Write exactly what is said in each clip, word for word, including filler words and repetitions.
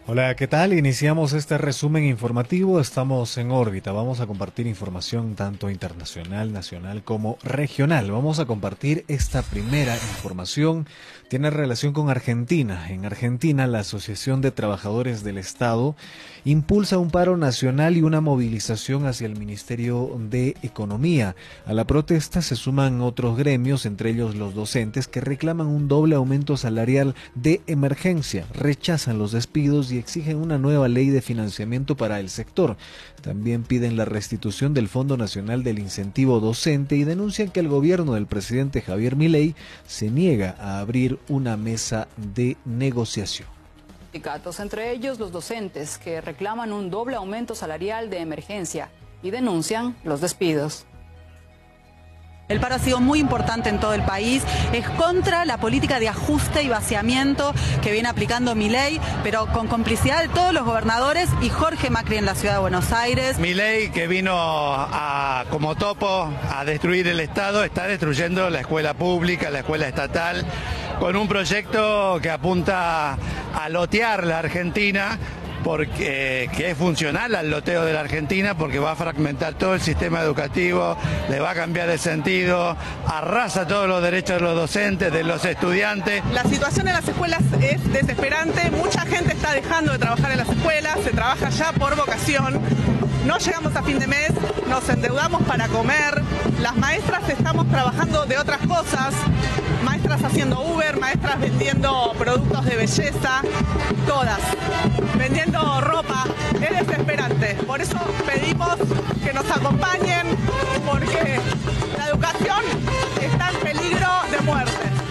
Hola, ¿qué tal? Iniciamos este resumen informativo. Estamos en órbita. Vamos a compartir información tanto internacional, nacional como regional. Vamos a compartir esta primera información. Tiene relación con Argentina. En Argentina, la Asociación de Trabajadores del Estado impulsa un paro nacional y una movilización hacia el Ministerio de Economía. A la protesta se suman otros gremios, entre ellos los docentes, que reclaman un doble aumento salarial de emergencia, rechazan los despidos y exigen una nueva ley de financiamiento para el sector. También piden la restitución del Fondo Nacional del Incentivo Docente y denuncian que el gobierno del presidente Javier Milei se niega a abrir una mesa de negociación. Sindicatos, entre ellos los docentes, que reclaman un doble aumento salarial de emergencia y denuncian los despidos. El paro ha sido muy importante en todo el país, es contra la política de ajuste y vaciamiento que viene aplicando Milei, pero con complicidad de todos los gobernadores y Jorge Macri en la ciudad de Buenos Aires. Milei, que vino a, como topo a destruir el Estado, está destruyendo la escuela pública, la escuela estatal, con un proyecto que apunta a lotear la Argentina, porque que es funcional al loteo de la Argentina, porque va a fragmentar todo el sistema educativo, le va a cambiar el sentido, arrasa todos los derechos de los docentes, de los estudiantes. La situación en las escuelas es desesperante, mucha gente está dejando de trabajar en las escuelas, se trabaja ya por vocación, no llegamos a fin de mes, nos endeudamos para comer, las maestras estamos trabajando de otras cosas, maestras haciendo Uber, maestras vendiendo productos de belleza, todas, vendiendo ropa. Es desesperante, por eso pedimos que nos acompañen, porque la educación está en peligro de muerte.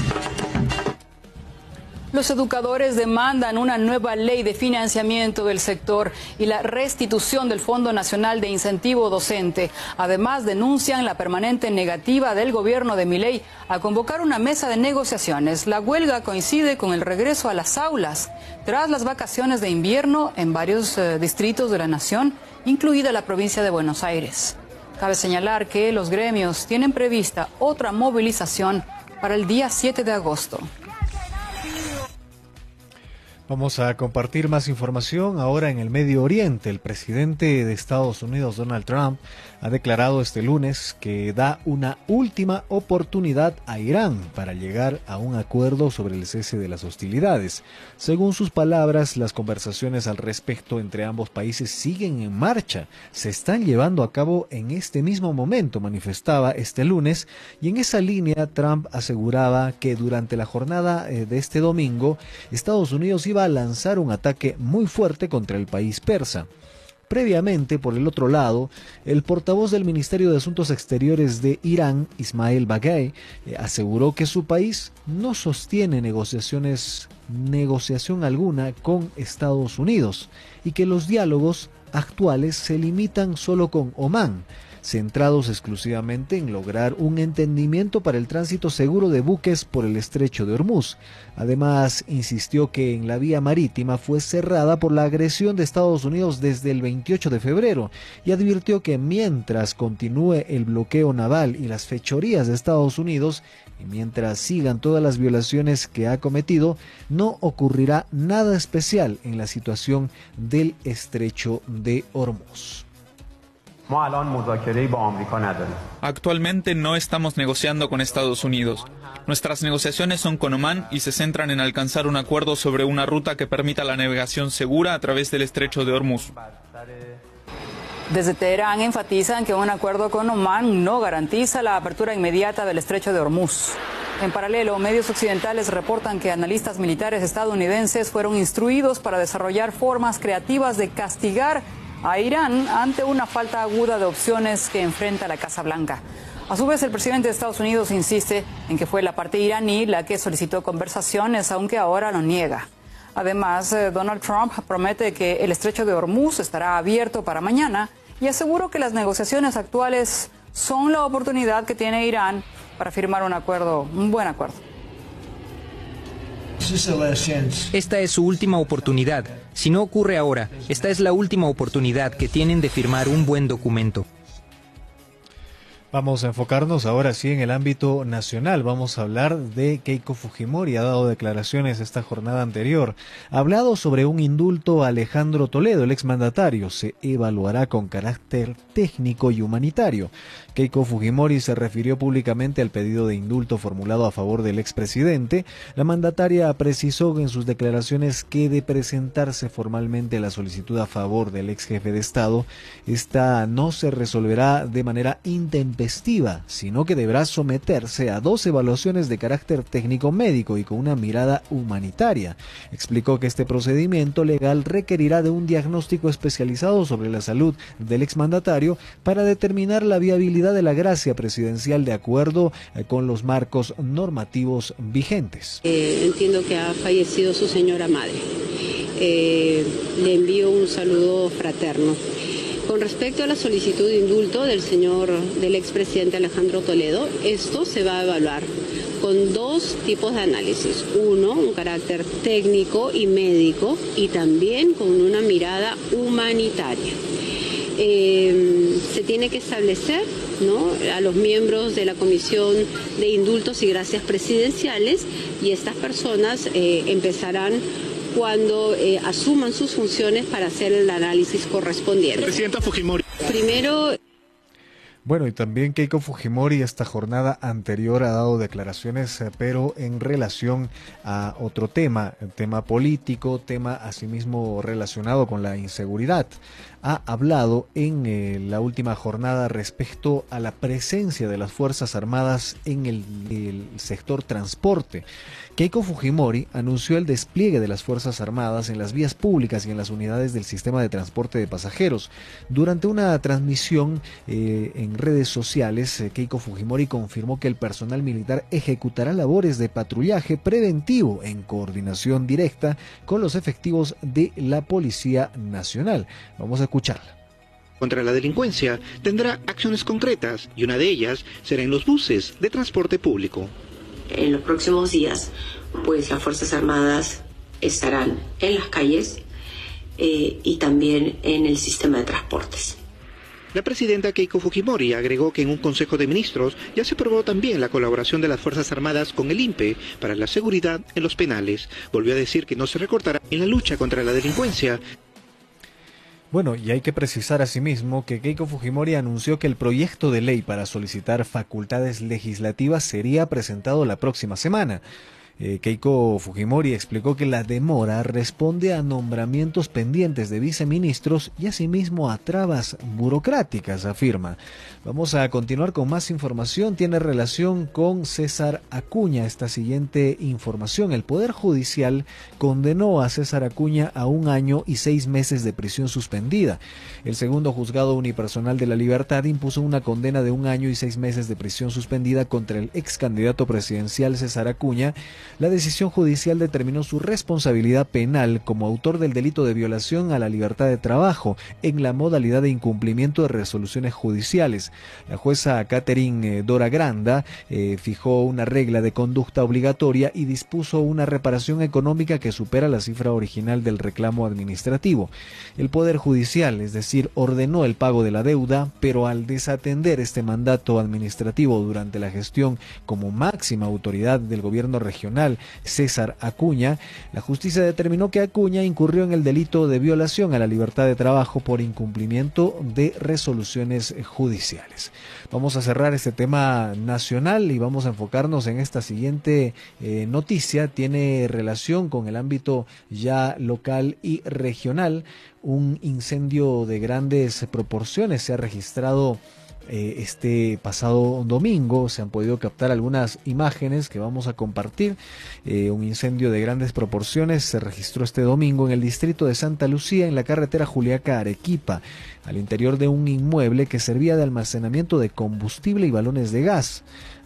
Los educadores demandan una nueva ley de financiamiento del sector y la restitución del Fondo Nacional de Incentivo Docente. Además, denuncian la permanente negativa del gobierno de Milei a convocar una mesa de negociaciones. La huelga coincide con el regreso a las aulas tras las vacaciones de invierno en varios eh, distritos de la nación, incluida la provincia de Buenos Aires. Cabe señalar que los gremios tienen prevista otra movilización para el día siete de agosto. Vamos a compartir más información ahora en el Medio Oriente. El presidente de Estados Unidos, Donald Trump, ha declarado este lunes que da una última oportunidad a Irán para llegar a un acuerdo sobre el cese de las hostilidades. Según sus palabras, las conversaciones al respecto entre ambos países siguen en marcha. Se están llevando a cabo en este mismo momento, manifestaba este lunes, y en esa línea Trump aseguraba que durante la jornada de este domingo, Estados Unidos iba a lanzar un ataque muy fuerte contra el país persa. Previamente, por el otro lado, el portavoz del Ministerio de Asuntos Exteriores de Irán, Ismail Baghai, eh, aseguró que su país no sostiene negociaciones, negociación alguna con Estados Unidos y que los diálogos actuales se limitan solo con Omán, centrados exclusivamente en lograr un entendimiento para el tránsito seguro de buques por el estrecho de Hormuz. Además, insistió que en la vía marítima fue cerrada por la agresión de Estados Unidos desde el veintiocho de febrero y advirtió que mientras continúe el bloqueo naval y las fechorías de Estados Unidos y mientras sigan todas las violaciones que ha cometido, no ocurrirá nada especial en la situación del estrecho de Hormuz. Actualmente no estamos negociando con Estados Unidos. Nuestras negociaciones son con Omán y se centran en alcanzar un acuerdo sobre una ruta que permita la navegación segura a través del estrecho de Hormuz. Desde Teherán enfatizan que un acuerdo con Omán no garantiza la apertura inmediata del estrecho de Hormuz. En paralelo, medios occidentales reportan que analistas militares estadounidenses fueron instruidos para desarrollar formas creativas de castigar a Irán ante una falta aguda de opciones que enfrenta la Casa Blanca. A su vez, el presidente de Estados Unidos insiste en que fue la parte iraní la que solicitó conversaciones, aunque ahora lo niega. Además, Donald Trump promete que el estrecho de Hormuz estará abierto para mañana y aseguró que las negociaciones actuales son la oportunidad que tiene Irán para firmar un acuerdo, un buen acuerdo. Esta es su última oportunidad. Si no ocurre ahora, esta es la última oportunidad que tienen de firmar un buen documento. Vamos a enfocarnos ahora sí en el ámbito nacional. Vamos a hablar de Keiko Fujimori. Ha dado declaraciones esta jornada anterior. Ha hablado sobre un indulto a Alejandro Toledo, el exmandatario. Se evaluará con carácter técnico y humanitario. Keiko Fujimori se refirió públicamente al pedido de indulto formulado a favor del expresidente. La mandataria precisó en sus declaraciones que de presentarse formalmente la solicitud a favor del ex jefe de Estado, esta no se resolverá de manera intempestiva, sino que deberá someterse a dos evaluaciones de carácter técnico-médico y con una mirada humanitaria. Explicó que este procedimiento legal requerirá de un diagnóstico especializado sobre la salud del exmandatario para determinar la viabilidad de la gracia presidencial de acuerdo con los marcos normativos vigentes. Eh, entiendo que ha fallecido su señora madre. Eh, le envío un saludo fraterno. Con respecto a la solicitud de indulto del señor, del expresidente Alejandro Toledo, esto se va a evaluar con dos tipos de análisis. Uno, un carácter técnico y médico, y también con una mirada humanitaria. Eh, se tiene que establecer, ¿no?, a los miembros de la Comisión de Indultos y Gracias Presidenciales, y estas personas eh, empezarán cuando eh, asuman sus funciones para hacer el análisis correspondiente. Presidenta Fujimori. Primero... Bueno, y también Keiko Fujimori esta jornada anterior ha dado declaraciones, eh, pero en relación a otro tema, el tema político, tema asimismo relacionado con la inseguridad. Ha hablado en eh, la última jornada respecto a la presencia de las Fuerzas Armadas en el, el sector transporte. Keiko Fujimori anunció el despliegue de las Fuerzas Armadas en las vías públicas y en las unidades del sistema de transporte de pasajeros. Durante una transmisión eh, en redes sociales, eh, Keiko Fujimori confirmó que el personal militar ejecutará labores de patrullaje preventivo en coordinación directa con los efectivos de la Policía Nacional. Vamos a escucharla. Contra la delincuencia tendrá acciones concretas y una de ellas será en los buses de transporte público. En los próximos días, pues las Fuerzas Armadas estarán en las calles eh, y también en el sistema de transportes. La presidenta Keiko Fujimori agregó que en un Consejo de Ministros ya se aprobó también la colaboración de las Fuerzas Armadas con el I N P E para la seguridad en los penales. Volvió a decir que no se recortará en la lucha contra la delincuencia. Bueno, y hay que precisar asimismo que Keiko Fujimori anunció que el proyecto de ley para solicitar facultades legislativas sería presentado la próxima semana. Eh, Keiko Fujimori explicó que la demora responde a nombramientos pendientes de viceministros y asimismo a trabas burocráticas, afirma. Vamos a continuar con más información. Tiene relación con César Acuña. Esta siguiente información: el Poder Judicial condenó a César Acuña a un año y seis meses de prisión suspendida. El segundo juzgado unipersonal de la Libertad impuso una condena de un año y seis meses de prisión suspendida contra el ex candidato presidencial César Acuña. La decisión judicial determinó su responsabilidad penal como autor del delito de violación a la libertad de trabajo en la modalidad de incumplimiento de resoluciones judiciales. La jueza Catherine Dora Granda eh, fijó una regla de conducta obligatoria y dispuso una reparación económica que supera la cifra original del reclamo administrativo. El Poder Judicial, es decir, ordenó el pago de la deuda, pero al desatender este mandato administrativo durante la gestión como máxima autoridad del gobierno regional, César Acuña, la justicia determinó que Acuña incurrió en el delito de violación a la libertad de trabajo por incumplimiento de resoluciones judiciales. Vamos a cerrar este tema nacional y vamos a enfocarnos en esta siguiente eh, noticia. Tiene relación con el ámbito ya local y regional. Un incendio de grandes proporciones se ha registrado Eh, este pasado domingo. Se han podido captar algunas imágenes que vamos a compartir. Eh, un incendio de grandes proporciones se registró este domingo en el distrito de Santa Lucía, en la carretera Juliaca-Arequipa, al interior de un inmueble que servía de almacenamiento de combustible y balones de gas.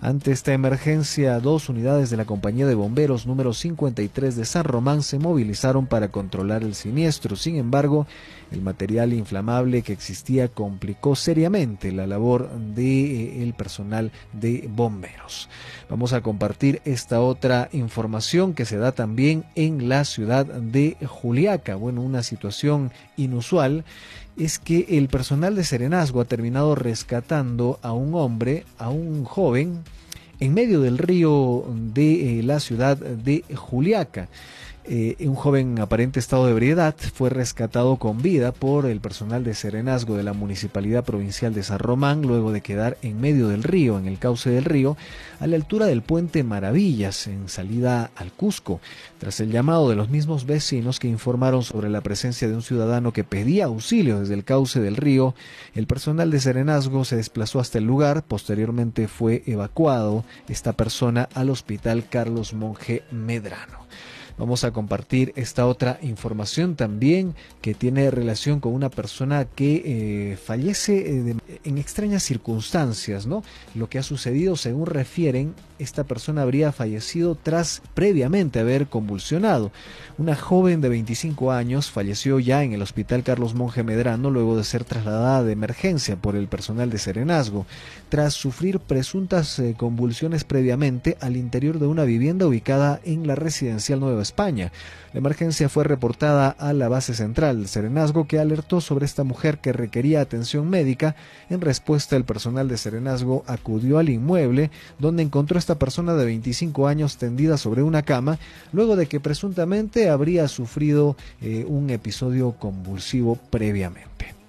Ante esta emergencia, dos unidades de la compañía de bomberos número cincuenta y tres de San Román se movilizaron para controlar el siniestro. Sin embargo, el material inflamable que existía complicó seriamente la labor del eh, personal de bomberos. Vamos a compartir esta otra información que se da también en la ciudad de Juliaca. Bueno, una situación inusual es que el personal de Serenazgo ha terminado rescatando a un hombre, a un joven, en medio del río de eh, la ciudad de Juliaca. Eh, un joven en aparente estado de ebriedad fue rescatado con vida por el personal de Serenazgo de la Municipalidad Provincial de San Román luego de quedar en medio del río, en el cauce del río, a la altura del puente Maravillas, en salida al Cusco. Tras el llamado de los mismos vecinos que informaron sobre la presencia de un ciudadano que pedía auxilio desde el cauce del río, el personal de Serenazgo se desplazó hasta el lugar. Posteriormente fue evacuado esta persona al Hospital Carlos Monge Medrano. Vamos a compartir esta otra información también que tiene relación con una persona que eh, fallece eh, de, en extrañas circunstancias, ¿no? Lo que ha sucedido, según refieren, esta persona habría fallecido tras previamente haber convulsionado. Una joven de veinticinco años falleció ya en el Hospital Carlos Monge Medrano luego de ser trasladada de emergencia por el personal de Serenazgo, tras sufrir presuntas eh, convulsiones previamente al interior de una vivienda ubicada en la residencial Nueva España. La emergencia fue reportada a la base central del Serenazgo, que alertó sobre esta mujer que requería atención médica. En respuesta, el personal de Serenazgo acudió al inmueble, donde encontró a esta persona de veinticinco años tendida sobre una cama, luego de que presuntamente habría sufrido eh, un episodio convulsivo previamente.